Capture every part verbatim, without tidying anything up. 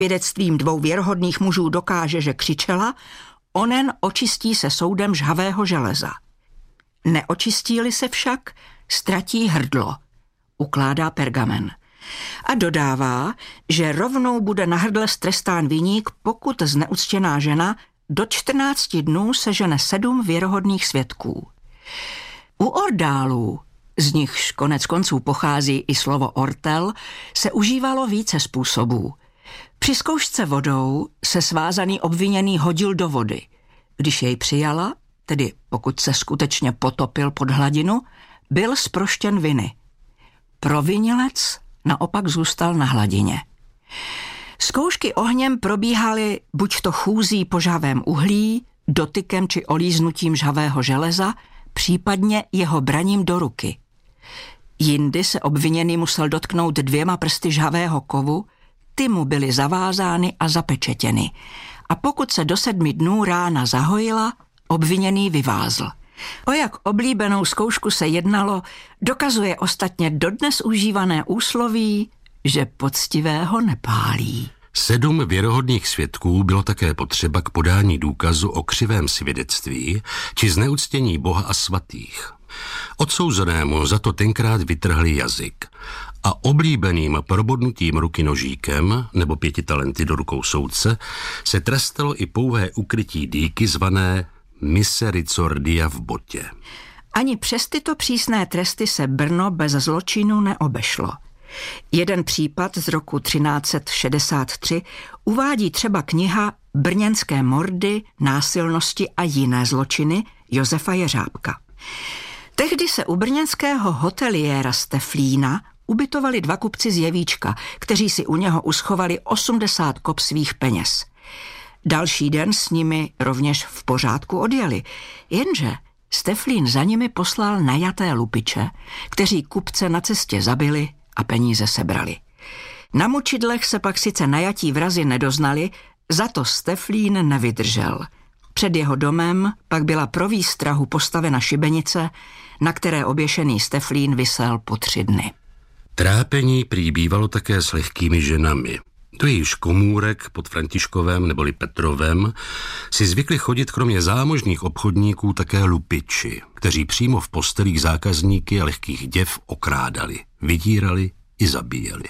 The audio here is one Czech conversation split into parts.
Svědectvím dvou věrohodných mužů dokáže, že křičela, onen očistí se soudem žhavého železa. Neočistí-li se však, ztratí hrdlo, ukládá Pergamen. A dodává, že rovnou bude na hrdle strestán viník, pokud zneuctěná žena do čtrnácti dnů sežene sedm věrohodných svědků. U ordálů, z nichž konec konců pochází i slovo ortel, se užívalo více způsobů. Při zkoušce vodou se svázaný obviněný hodil do vody. Když jej přijala, tedy pokud se skutečně potopil pod hladinu, byl zproštěn viny. Provinilec naopak zůstal na hladině. Zkoušky ohněm probíhaly buď to chůzí po žhavém uhlí, dotykem či olíznutím žhavého železa, případně jeho braním do ruky. Jindy se obviněný musel dotknout dvěma prsty žhavého kovu, ty mu byly zavázány a zapečetěny. A pokud se do sedmi dnů rána zahojila, obviněný vyvázl. O jak oblíbenou zkoušku se jednalo, dokazuje ostatně dodnes užívané úsloví, že poctivého nepálí. Sedm věrohodných svědků bylo také potřeba k podání důkazu o křivém svědectví či zneuctění Boha a svatých. Odsouzenému za to tenkrát vytrhli jazyk a oblíbeným probodnutím ruky nožíkem nebo pěti talenty do rukou soudce se trestalo i pouhé ukrytí dýky zvané misericordia v botě. Ani přes tyto přísné tresty se Brno bez zločinu neobešlo. Jeden případ z roku třináct set šedesát tři uvádí třeba kniha Brněnské mordy, násilnosti a jiné zločiny Josefa Jeřábka. Tehdy se u brněnského hoteliéra Steflína ubytovali dva kupci z Jevíčka, kteří si u něho uschovali osmdesát kop svých peněz. Další den s nimi rovněž v pořádku odjeli, jenže Steflín za nimi poslal najaté lupiče, kteří kupce na cestě zabili a peníze sebrali. Na mučidlech se pak sice najatí vrazi nedoznali, za to Steflín nevydržel. Před jeho domem pak byla pro výstrahu postavena šibenice, na které oběšený Steflín visel po tři dny. Trápení prý bývalo také s lehkými ženami. Do jejíž komůrek pod Františkovem neboli Petrovem si zvykli chodit kromě zámožných obchodníků také lupiči, kteří přímo v postelích zákazníky a lehkých děv okrádali, vydírali i zabíjeli.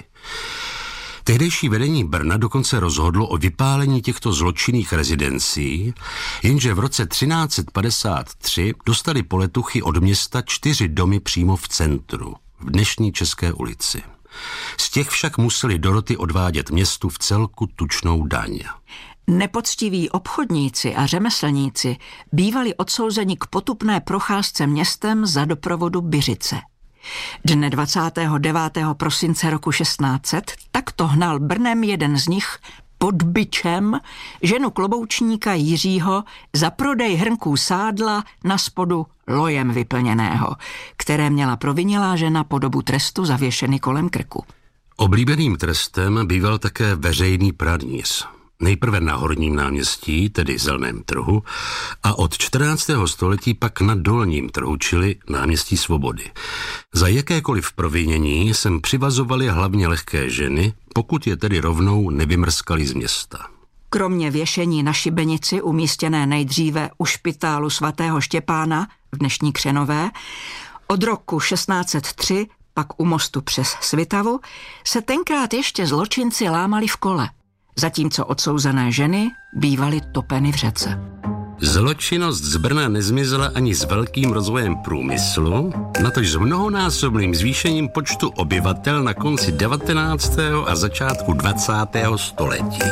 Tehdejší vedení Brna dokonce rozhodlo o vypálení těchto zločinných rezidencí, jenže v roce třináct set padesát tři dostali poletuchy od města čtyři domy přímo v centru, v dnešní České ulici. Z těch však museli doroty odvádět městu v celku tučnou daň. Nepoctiví obchodníci a řemeslníci bývali odsouzeni k potupné procházce městem za doprovodu Byřice. Dne dvacátého devátého prosince roku šestnáct set takto hnal Brnem jeden z nich pod bičem ženu kloboučníka Jiřího za prodej hrnků sádla na spodu lojem vyplněného, které měla provinilá žena po dobu trestu zavěšeny kolem krku. Oblíbeným trestem býval také veřejný pranýř. Nejprve na Horním náměstí, tedy Zeleném trhu, a od čtrnáctého století pak na Dolním trhu, čili Náměstí Svobody. Za jakékoliv provinění sem přivazovali hlavně lehké ženy, pokud je tedy rovnou nevymrskali z města. Kromě věšení na šibenici, umístěné nejdříve u špitálu svatého Štěpána v dnešní Křenové, od roku šestnáct set tři pak u mostu přes Svitavu, se tenkrát ještě zločinci lámali v kole, zatímco odsouzené ženy bývaly topeny v řece. Zločinnost z Brna nezmizela ani s velkým rozvojem průmyslu, natož s mnohonásobným zvýšením počtu obyvatel na konci devatenáctého a začátku dvacátého století.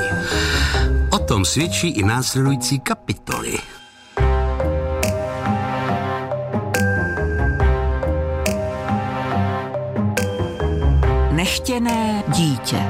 O tom svědčí i následující kapitoly. Nechtěné dítě.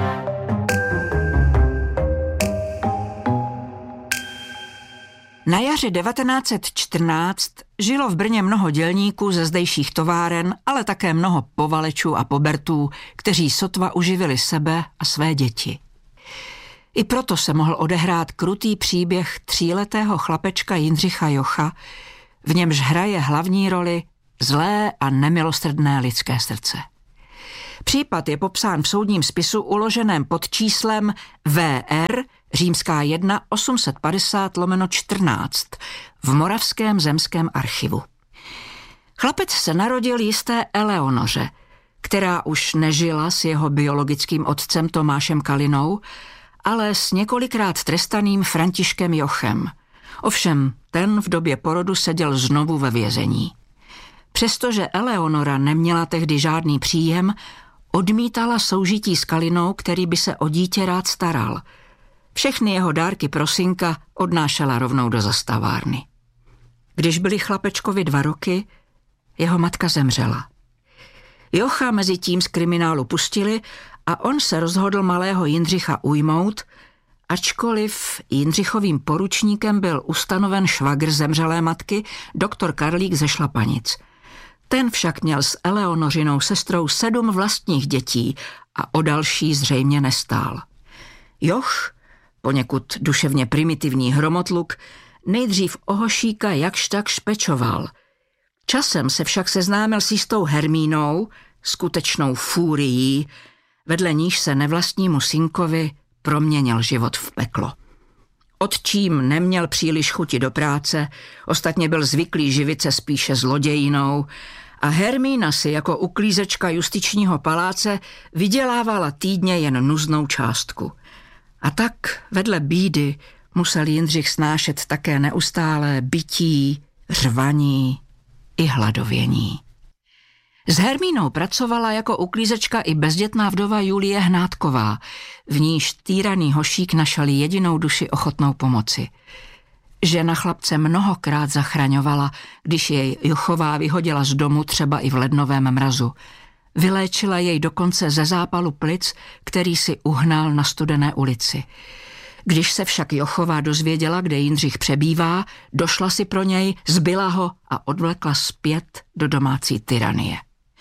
Na jaře devatenáct set čtrnáct žilo v Brně mnoho dělníků ze zdejších továren, ale také mnoho povalečů a pobertů, kteří sotva uživili sebe a své děti. I proto se mohl odehrát krutý příběh tříletého chlapečka Jindřicha Jocha, v němž hraje hlavní roli zlé a nemilosrdné lidské srdce. Případ je popsán v soudním spisu uloženém pod číslem V R římská jedna osm set padesát lomeno čtrnáct v Moravském zemském archivu. Chlapec se narodil jisté Eleonoře, která už nežila s jeho biologickým otcem Tomášem Kalinou, ale s několikrát trestaným Františkem Jochem. Ovšem, ten v době porodu seděl znovu ve vězení. Přestože Eleonora neměla tehdy žádný příjem, odmítala soužití s Kalinou, který by se o dítě rád staral. Všechny jeho dárky pro synka odnášela rovnou do zastavárny. Když byli chlapečkovi dva roky, jeho matka zemřela. Jocha mezi tím z kriminálu pustili a on se rozhodl malého Jindřicha ujmout, ačkoliv Jindřichovým poručníkem byl ustanoven švagr zemřelé matky, doktor Karlík ze Šlapanic. Ten však měl s Eleonořinou sestrou sedm vlastních dětí a o další zřejmě nestál. Joch, poněkud duševně primitivní hromotluk, nejdřív o Hošíka jakž tak špečoval. Časem se však seznámil s jistou Hermínou, skutečnou fúrií, vedle níž se nevlastnímu synkovi proměnil život v peklo. Otčím neměl příliš chuti do práce, ostatně byl zvyklý živit se spíše zlodějinou a Hermína si jako uklízečka justičního paláce vydělávala týdně jen nuznou částku. A tak vedle bídy musel Jindřich snášet také neustálé bití, řvaní i hladovění. S Hermínou pracovala jako uklízečka i bezdětná vdova Julie Hnátková, v níž týraný Hošík našel jedinou duši ochotnou pomoci. Žena chlapce mnohokrát zachraňovala, když jej Jochová vyhodila z domu třeba i v lednovém mrazu. Vyléčila jej dokonce ze zápalu plic, který si uhnal na Studené ulici. Když se však Jochová dozvěděla, kde Jindřich přebývá, došla si pro něj, zbyla ho a odvlekla zpět do domácí tyranie.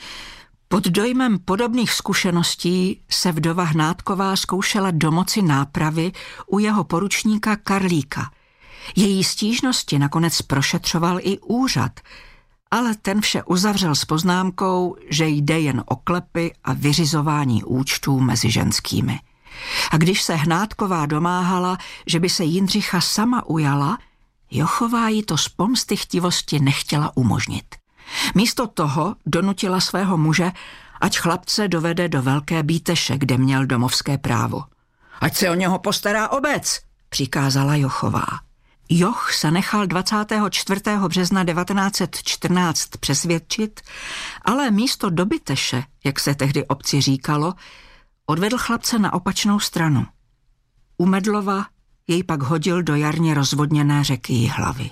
Pod dojmem podobných zkušeností se vdova Hnátková zkoušela domoci nápravy u jeho poručníka Karlíka. Její stížnosti nakonec prošetřoval i úřad, ale ten vše uzavřel s poznámkou, že jde jen o klepy a vyřizování účtů mezi ženskými. A když se Hnátková domáhala, že by se Jindřicha sama ujala, Jochová jí to z pomsty chtivosti nechtěla umožnit. Místo toho donutila svého muže, ať chlapce dovede do Velké Bíteše, kde měl domovské právo. Ať se o něho postará obec, přikázala Jochová. Joch se nechal dvacátého čtvrtého března devatenáct set čtrnáct přesvědčit, ale místo do Bíteše, jak se tehdy obci říkalo, odvedl chlapce na opačnou stranu. U Medlova jej pak hodil do jarně rozvodněné řeky Jihlavy.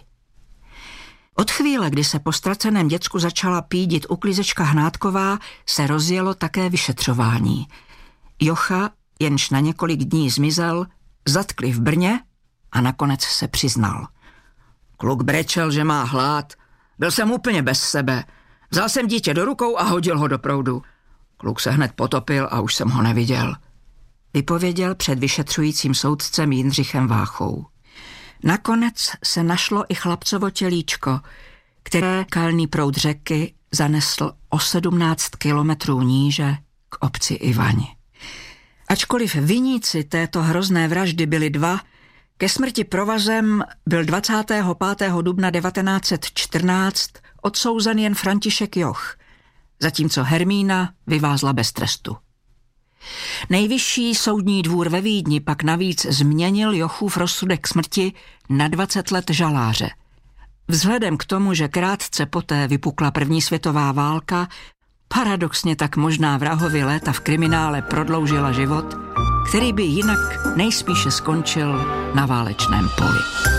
Od chvíle, kdy se po ztraceném děcku začala pídit uklízečka Hnátková, se rozjelo také vyšetřování. Jocha, jenž na několik dní zmizel, zatkli v Brně a nakonec se přiznal. Kluk brečel, že má hlad. Byl jsem úplně bez sebe. Vzal jsem dítě do rukou a hodil ho do proudu. Kluk se hned potopil a už jsem ho neviděl. Vypověděl před vyšetřujícím soudcem Jindřichem Váchou. Nakonec se našlo i chlapcovo tělíčko, které kalný proud řeky zanesl o sedmnáct kilometrů níže k obci Ivaň. Ačkoliv viníci této hrozné vraždy byli dva, ke smrti provazem byl dvacátého pátého dubna devatenáct set čtrnáct odsouzen jen František Joch, zatímco Hermína vyvázla bez trestu. Nejvyšší soudní dvůr ve Vídni pak navíc změnil Jochův rozsudek smrti na dvacet let žaláře. Vzhledem k tomu, že krátce poté vypukla první světová válka, paradoxně tak možná vrahovi léta v kriminále prodloužila život, který by jinak nejspíše skončil na válečném poli.